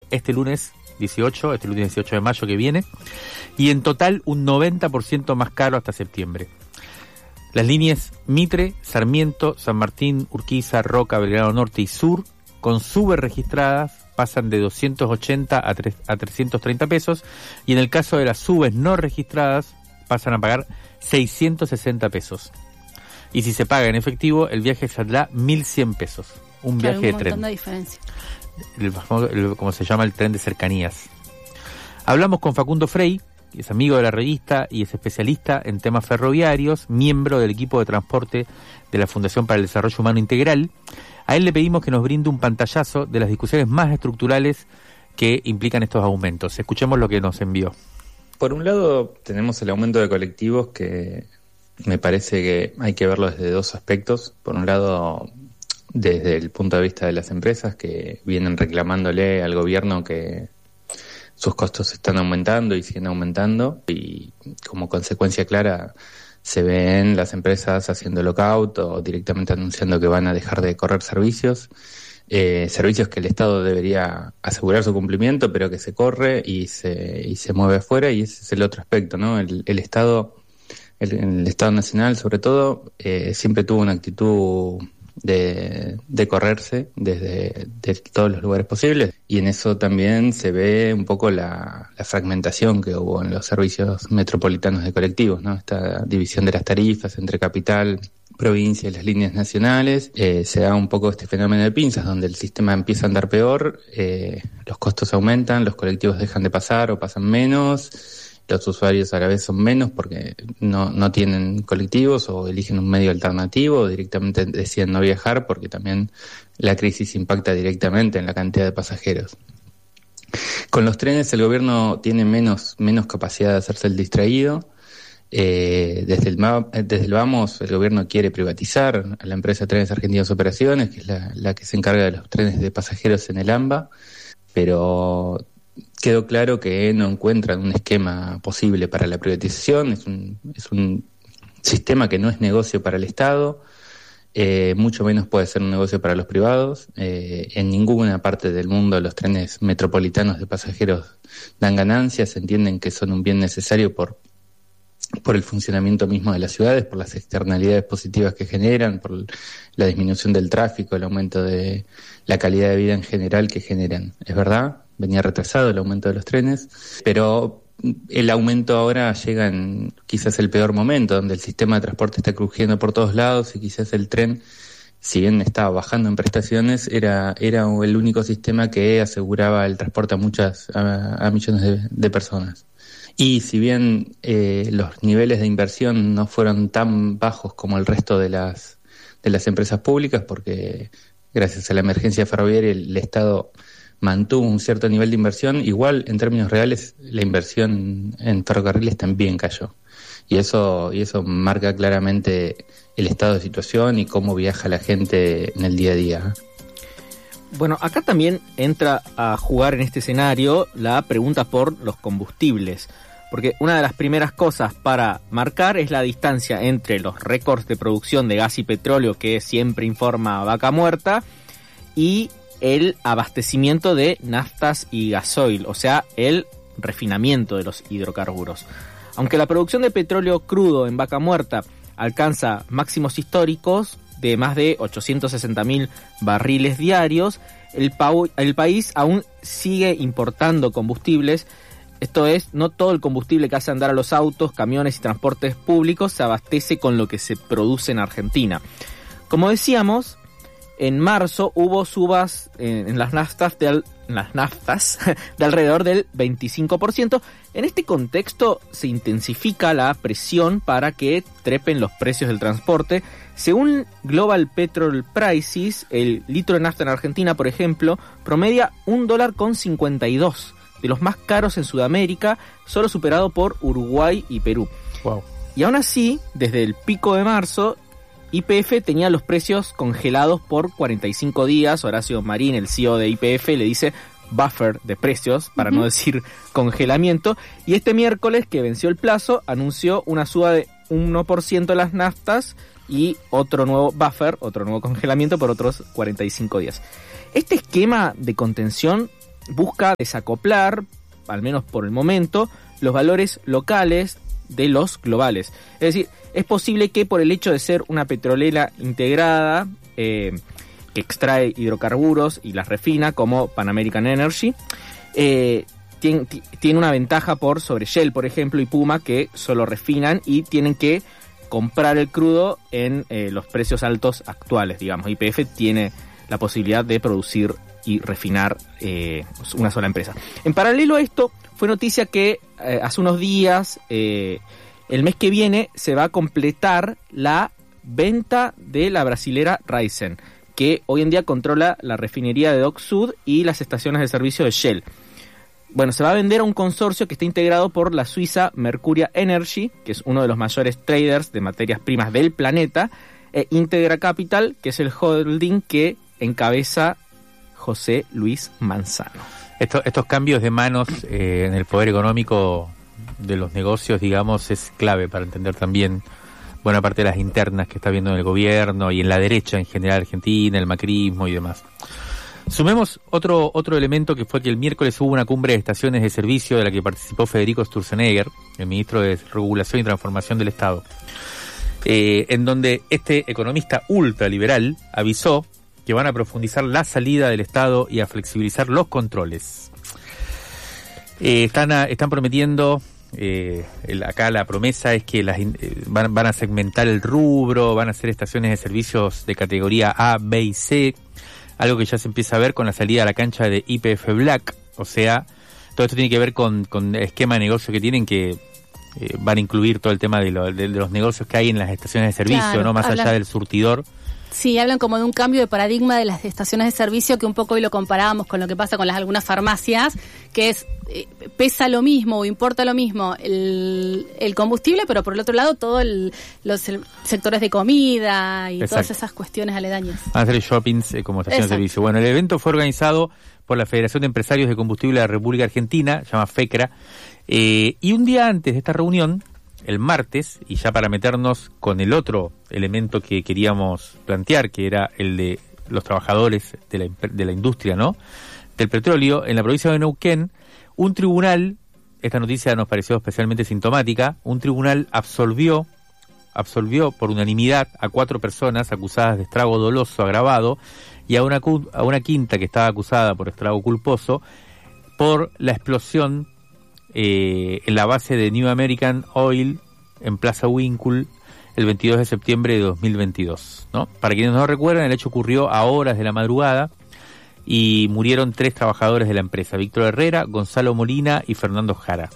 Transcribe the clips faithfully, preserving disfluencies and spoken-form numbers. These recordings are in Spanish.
este lunes dieciocho, este lunes dieciocho de mayo que viene, y en total un noventa por ciento más caro hasta septiembre. Las líneas Mitre, Sarmiento, San Martín, Urquiza, Roca, Belgrano Norte y Sur, con subes registradas, pasan de doscientos ochenta a, a trescientos treinta pesos, y en el caso de las subes no registradas, pasan a pagar seiscientos sesenta pesos. Y si se paga en efectivo, el viaje saldrá mil cien pesos. Un claro, viaje un de tren. montón de diferencia. El, el, como se llama, el tren de cercanías. Hablamos con Facundo Frey, que es amigo de la revista y es especialista en temas ferroviarios, miembro del equipo de transporte de la Fundación para el Desarrollo Humano Integral. A él le pedimos que nos brinde un pantallazo de las discusiones más estructurales que implican estos aumentos. Escuchemos lo que nos envió. Por un lado, tenemos el aumento de colectivos, que me parece que hay que verlo desde dos aspectos. Por un lado, desde el punto de vista de las empresas, que vienen reclamándole al gobierno que sus costos están aumentando y siguen aumentando, y como consecuencia clara se ven las empresas haciendo lockout o directamente anunciando que van a dejar de correr servicios, eh, servicios que el Estado debería asegurar su cumplimiento, pero que se corre y se y se mueve afuera, y ese es el otro aspecto, ¿no? El, el Estado, el, el Estado Nacional sobre todo, eh, siempre tuvo una actitud de, de correrse desde de todos los lugares posibles, y en eso también se ve un poco la, la fragmentación que hubo en los servicios metropolitanos de colectivos, ¿no? Esta división de las tarifas entre capital, provincia y las líneas nacionales, eh, se da un poco este fenómeno de pinzas, donde el sistema empieza a andar peor, eh, los costos aumentan, los colectivos dejan de pasar o pasan menos, los usuarios a la vez son menos porque no, no tienen colectivos o eligen un medio alternativo o directamente deciden no viajar, porque también la crisis impacta directamente en la cantidad de pasajeros. Con los trenes el gobierno tiene menos, menos capacidad de hacerse el distraído. Eh, desde, el, desde el Vamos, el gobierno quiere privatizar a la empresa Trenes Argentinos Operaciones, que es la, la que se encarga de los trenes de pasajeros en el AMBA, pero quedó claro que no encuentran un esquema posible para la privatización. Es un, es un sistema que no es negocio para el Estado, eh, mucho menos puede ser un negocio para los privados. Eh, en ninguna parte del mundo los trenes metropolitanos de pasajeros dan ganancias, entienden que son un bien necesario por, por el funcionamiento mismo de las ciudades, por las externalidades positivas que generan, por la disminución del tráfico, el aumento de la calidad de vida en general que generan. Es verdad, venía retrasado el aumento de los trenes, pero el aumento ahora llega en quizás el peor momento, donde el sistema de transporte está crujiendo por todos lados, y quizás el tren, si bien estaba bajando en prestaciones, era era el único sistema que aseguraba el transporte a muchas a, a millones de, de personas. Y si bien eh, los niveles de inversión no fueron tan bajos como el resto de las de las empresas públicas, porque gracias a la emergencia ferroviaria el, el Estado mantuvo un cierto nivel de inversión, igual en términos reales la inversión en ferrocarriles también cayó. Y eso, y eso marca claramente el estado de situación y cómo viaja la gente en el día a día. Bueno, acá también entra a jugar en este escenario la pregunta por los combustibles, porque una de las primeras cosas para marcar es la distancia entre los récords de producción de gas y petróleo que siempre informa Vaca Muerta y el abastecimiento de naftas y gasoil, o sea, el refinamiento de los hidrocarburos. Aunque la producción de petróleo crudo en Vaca Muerta alcanza máximos históricos de más de ochocientos sesenta mil barriles diarios, el, pa- el país aún sigue importando combustibles. Esto es, no todo el combustible que hace andar a los autos, camiones y transportes públicos se abastece con lo que se produce en Argentina. Como decíamos, en marzo hubo subas en, en las naftas de, al, en las naftas de alrededor del veinticinco por ciento. En este contexto se intensifica la presión para que trepen los precios del transporte. Según Global Petrol Prices, el litro de nafta en Argentina, por ejemplo, promedia un dólar con cincuenta y dos, de los más caros en Sudamérica, solo superado por Uruguay y Perú. Wow. Y aún así, desde el pico de marzo, Y P F tenía los precios congelados por cuarenta y cinco días. Horacio Marín, el C E O de Y P F, le dice buffer de precios, para uh-huh. no decir congelamiento. Y este miércoles, que venció el plazo, anunció una suba de uno por ciento de las naftas y otro nuevo buffer, otro nuevo congelamiento por otros cuarenta y cinco días. Este esquema de contención busca desacoplar, al menos por el momento, los valores locales de los globales. Es decir, es posible que por el hecho de ser una petrolera integrada, eh, que extrae hidrocarburos y las refina, como Pan American Energy, eh, tiene, tiene una ventaja por sobre Shell, por ejemplo, y Puma, que solo refinan y tienen que comprar el crudo en eh, los precios altos actuales, digamos. Y Y P F tiene la posibilidad de producir y refinar eh, una sola empresa. En paralelo a esto, fue noticia que eh, hace unos días, eh, el mes que viene, se va a completar la venta de la brasilera Raízen, que hoy en día controla la refinería de Dock Sud y las estaciones de servicio de Shell. Bueno, se va a vender a un consorcio que está integrado por la suiza Mercuria Energy, que es uno de los mayores traders de materias primas del planeta, e Integra Capital, que es el holding que encabeza José Luis Manzano. Esto, estos cambios de manos eh, en el poder económico de los negocios, digamos, es clave para entender también buena parte de las internas que está viendo en el gobierno y en la derecha en general argentina, el macrismo y demás. Sumemos otro otro elemento, que fue que el miércoles hubo una cumbre de estaciones de servicio de la que participó Federico Sturzenegger, el ministro de Regulación y Transformación del Estado, eh, en donde este economista ultraliberal avisó que van a profundizar la salida del Estado y a flexibilizar los controles. Eh, están, a, están prometiendo, eh, el, acá la promesa es que las, eh, van, van a segmentar el rubro, van a hacer estaciones de servicios de categoría A, B y C, algo que ya se empieza a ver con la salida a la cancha de Y P F Black. O sea, todo esto tiene que ver con, con el esquema de negocio que tienen, que eh, van a incluir todo el tema de, lo, de, de los negocios que hay en las estaciones de servicio, claro, ¿no? Más hablan, allá del surtidor. Sí, hablan como de un cambio de paradigma de las estaciones de servicio, que un poco hoy lo comparábamos con lo que pasa con las algunas farmacias, que es, eh, pesa lo mismo o importa lo mismo el, el combustible, pero por el otro lado todos los el, sectores de comida y Exacto. todas esas cuestiones aledañas. Van a hacer shoppings eh, como estación Exacto. de servicio. Bueno, el evento fue organizado por la Federación de Empresarios de Combustible de la República Argentina, se llama FECRA, eh, y un día antes de esta reunión, el martes, y ya para meternos con el otro elemento que queríamos plantear, que era el de los trabajadores de la, de la industria, ¿no?, del petróleo, en la provincia de Neuquén, un tribunal, esta noticia nos pareció especialmente sintomática, un tribunal absolvió, absolvió por unanimidad a cuatro personas acusadas de estrago doloso agravado y a una, a una quinta que estaba acusada por estrago culposo por la explosión Eh, en la base de New American Oil en Plaza Winkle el veintidós de septiembre de dos mil veintidós, ¿no? Para quienes no recuerdan, el hecho ocurrió a horas de la madrugada y murieron tres trabajadores de la empresa: Víctor Herrera, Gonzalo Molina y Fernando Jara.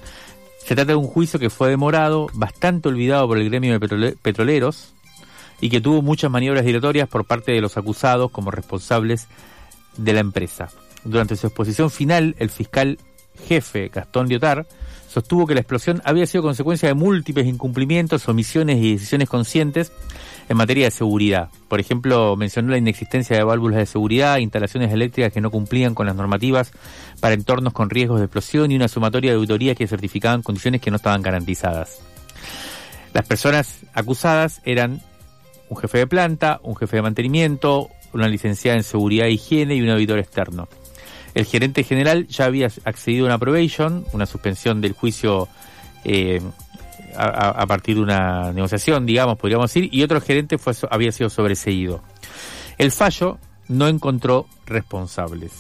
Se trata de un juicio que fue demorado, bastante olvidado por el gremio de petrole- petroleros y que tuvo muchas maniobras dilatorias por parte de los acusados como responsables de la empresa. Durante su exposición final, el fiscal jefe Gastón Lyotard sostuvo que la explosión había sido consecuencia de múltiples incumplimientos, omisiones y decisiones conscientes en materia de seguridad. Por ejemplo, mencionó la inexistencia de válvulas de seguridad, instalaciones eléctricas que no cumplían con las normativas para entornos con riesgos de explosión y una sumatoria de auditorías que certificaban condiciones que no estaban garantizadas. Las personas acusadas eran un jefe de planta, un jefe de mantenimiento, una licenciada en seguridad e higiene y un auditor externo. El gerente general ya había accedido a una probation, una suspensión del juicio eh, a, a partir de una negociación, digamos, podríamos decir, y otro gerente fue, había sido sobreseído. El fallo no encontró responsables.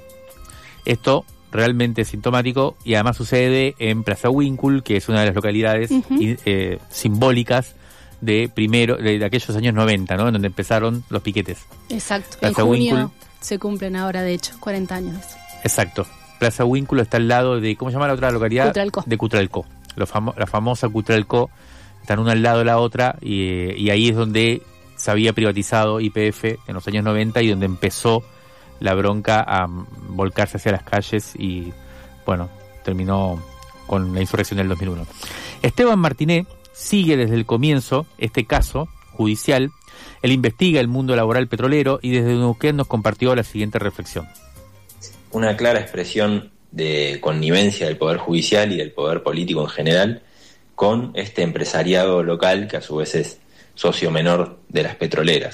Esto realmente es sintomático y además sucede en Plaza Winkle, que es una de las localidades uh-huh. y, eh, simbólicas de primero de, de aquellos años noventa, ¿no?, en donde empezaron los piquetes. Exacto. Plaza en junio Winkle, se cumplen ahora, de hecho, cuarenta años. Exacto. Plaza Winkle está al lado de, ¿cómo se llama la otra localidad? Cutralcó. De Cutralcó. Lo famo- la famosa Cutralcó, están una al lado de la otra y, y ahí es donde se había privatizado Y P F en los años noventa y donde empezó la bronca a volcarse hacia las calles y, bueno, terminó con la insurrección del dos mil uno. Esteban Martinet sigue desde el comienzo este caso judicial. Él investiga el mundo laboral petrolero y desde Neuquén nos compartió la siguiente reflexión. Una clara expresión de connivencia del Poder Judicial y del Poder Político en general con este empresariado local que a su vez es socio menor de las petroleras.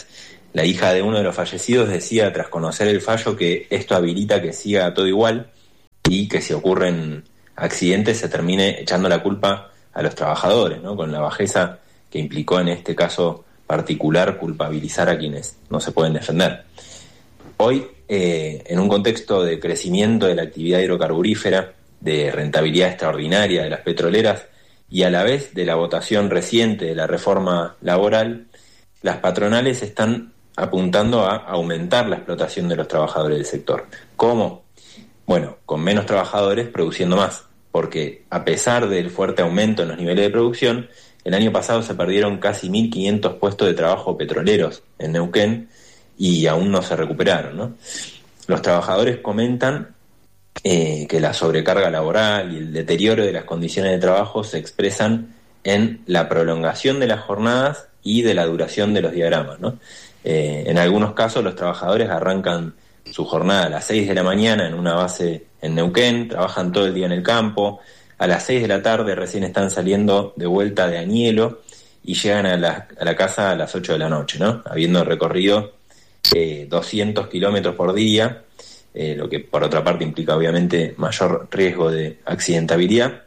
La hija de uno de los fallecidos decía, tras conocer el fallo, que esto habilita que siga todo igual y que si ocurren accidentes se termine echando la culpa a los trabajadores, ¿no? Con la bajeza que implicó en este caso particular culpabilizar a quienes no se pueden defender. Hoy, eh, en un contexto de crecimiento de la actividad hidrocarburífera, de rentabilidad extraordinaria de las petroleras y a la vez de la votación reciente de la reforma laboral, las patronales están apuntando a aumentar la explotación de los trabajadores del sector. ¿Cómo? Bueno, con menos trabajadores produciendo más, porque a pesar del fuerte aumento en los niveles de producción, el año pasado se perdieron casi mil quinientos puestos de trabajo petroleros en Neuquén y aún no se recuperaron, ¿no? Los trabajadores comentan eh, que la sobrecarga laboral y el deterioro de las condiciones de trabajo se expresan en la prolongación de las jornadas y de la duración de los diagramas, ¿no? Eh, en algunos casos los trabajadores arrancan su jornada a las seis de la mañana en una base en Neuquén, trabajan todo el día en el campo, a las seis de la tarde recién están saliendo de vuelta de Añelo y llegan a la, a la casa a las ocho de la noche, ¿no? Habiendo recorrido eh, doscientos kilómetros por día, eh, lo que por otra parte implica obviamente mayor riesgo de accidentabilidad.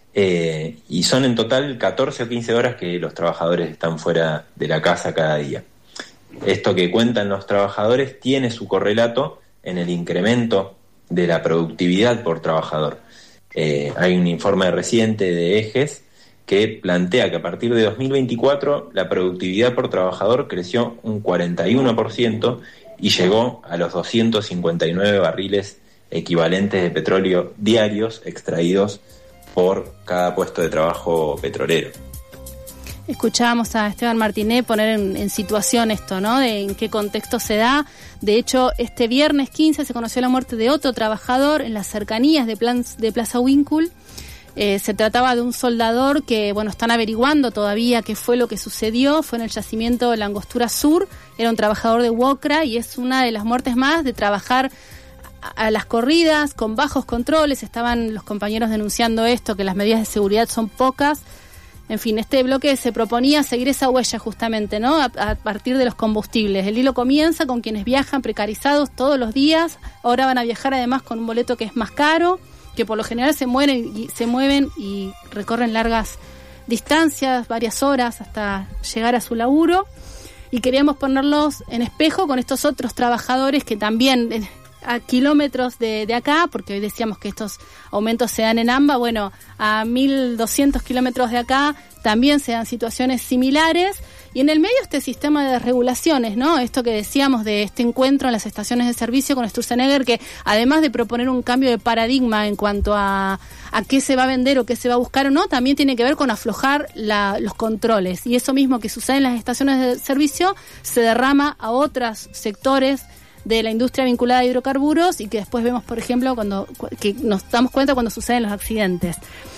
Eh, y son en total catorce o quince horas que los trabajadores están fuera de la casa cada día. Esto que cuentan los trabajadores tiene su correlato en el incremento de la productividad por trabajador. Eh, hay un informe reciente de Ejes que plantea que a partir de dos mil veinticuatro la productividad por trabajador creció un cuarenta y uno por ciento y llegó a los doscientos cincuenta y nueve barriles equivalentes de petróleo diarios extraídos por cada puesto de trabajo petrolero. Escuchábamos a Esteban Martinet poner en, en situación esto, ¿no? De en qué contexto se da. De hecho, este viernes quince se conoció la muerte de otro trabajador en las cercanías de, Plan, de Plaza Winkle. Eh, se trataba de un soldador que, bueno, están averiguando todavía qué fue lo que sucedió. Fue en el yacimiento de la Angostura Sur. Era un trabajador de Wocra y es una de las muertes más de trabajar a, a las corridas con bajos controles. Estaban los compañeros denunciando esto, que las medidas de seguridad son pocas. En fin, este bloque se proponía seguir esa huella justamente, ¿no? A, a partir de los combustibles. El hilo comienza con quienes viajan precarizados todos los días. Ahora van a viajar además con un boleto que es más caro, que por lo general se mueven y, se mueven y recorren largas distancias, varias horas hasta llegar a su laburo. Y queríamos ponerlos en espejo con estos otros trabajadores que también a kilómetros de, de acá, porque hoy decíamos que estos aumentos se dan en AMBA, bueno, a mil doscientos kilómetros de acá también se dan situaciones similares, y en el medio este sistema de desregulaciones, ¿no? Esto que decíamos de este encuentro en las estaciones de servicio con Sturzenegger, que además de proponer un cambio de paradigma en cuanto a, a qué se va a vender o qué se va a buscar o no, también tiene que ver con aflojar la, los controles, y eso mismo que sucede en las estaciones de servicio se derrama a otros sectores de la industria vinculada a hidrocarburos y que después vemos, por ejemplo, cuando que nos damos cuenta cuando suceden los accidentes.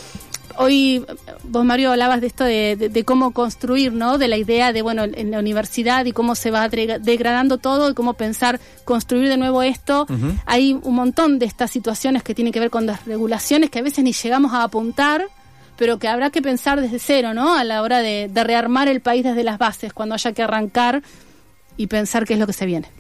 Hoy vos, Mario, hablabas de esto de, de, de cómo construir, ¿no? De la idea de, bueno, en la universidad y cómo se va degradando todo y cómo pensar construir de nuevo esto. Uh-huh. Hay un montón de estas situaciones que tienen que ver con las regulaciones que a veces ni llegamos a apuntar, pero que habrá que pensar desde cero, ¿no? A la hora de, de rearmar el país desde las bases, cuando haya que arrancar y pensar qué es lo que se viene.